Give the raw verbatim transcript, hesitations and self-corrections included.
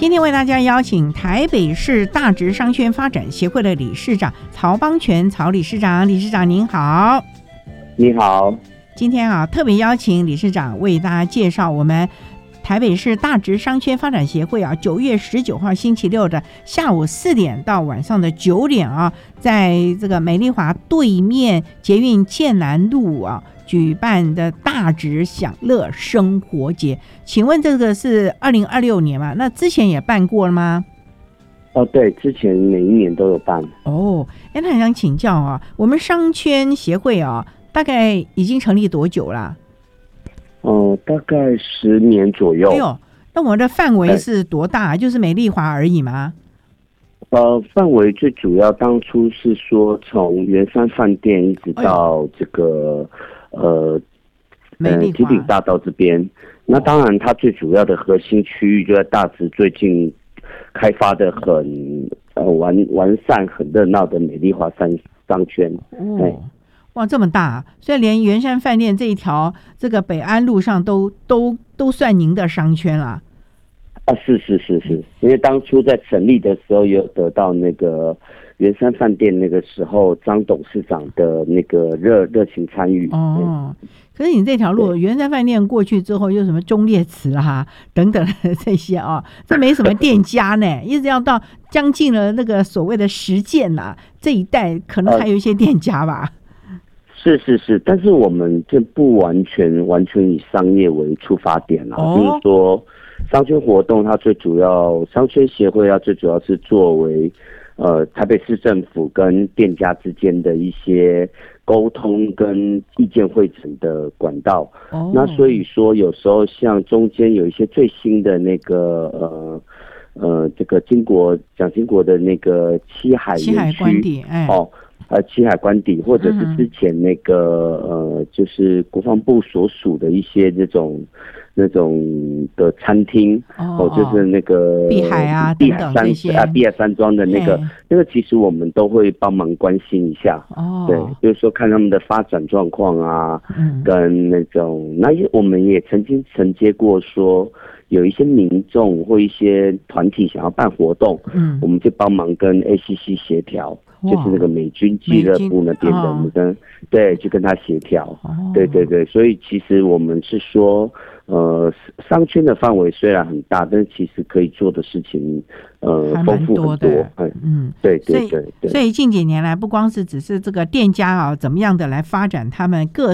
今天为大家邀请台北市大直商圈发展协会的理事长曹邦全曹理事长，理事长您好。 你好。 今天啊，特别邀请理事长为大家介绍我们台北市大直商圈发展协会啊，九月十九号星期六的下午四点到晚上的九点啊，在这个美丽华对面捷运建南路啊举办的大直享乐生活节。请问这个是二零二六年嘛？那之前也办过了吗？ 哦，对，之前每一年都有办。 哦，哎，那很想请教啊，我们商圈协会啊，大概已经成立多久啦？ 哦、呃，大概十年左右。 哎呦，那我们的范围是多大？就是美丽华而已吗？ 呃，范围最主要当初是说从圆山饭店一直到这个、哎、呃美丽华基鼎大道这边。那当然，它最主要的核心区域就在大直最近开发的很呃完完善、很热闹的美丽华商商圈。 哦。哎，哇，这么大、啊，所以连圆山饭店这一条这个北安路上都都都算您的商圈啦。 啊，是是是是，因为当初在成立的时候，有得到那个圆山饭店那个时候张董事长的那个热热情参与。 哦，可是你这条路圆山饭店过去之后，又什么忠烈祠啦等等的这些啊，这没什么店家呢，一直要到将近了那个所谓的实践呐这一带，可能还有一些店家吧。 呃是是是，但是我们这不完全完全以商业为出发点啦，哦、就是说商圈活动它最主要，商圈协会它最主要是作为呃台北市政府跟店家之间的一些沟通跟意见汇整的管道。哦、那所以说有时候像中间有一些最新的那个呃呃这个经国蒋经国的那个七海七海官邸，哎哦。呃，七海官邸，或者是之前那个、嗯、呃，就是国防部所属的一些这种那种的餐厅，哦，哦就是那个碧海啊， 碧海山啊，碧海山庄的那个，那个其实我们都会帮忙关心一下，哦，对，就是说看他们的发展状况啊，嗯，跟那种，那我们也曾经承接过说。有一些民众或一些团体想要办活动，嗯，我们就帮忙跟 A C C 协调，就是那个美军俱乐部那边的，我们跟、哦、对，就跟他协调、哦，对对对，所以其实我们是说，呃，商圈的范围虽然很大，但是其实可以做的事情，呃，丰富很多， 嗯， 对对对对。 所以近几年来，不光是只是这个店家啊，怎么样的来发展他们各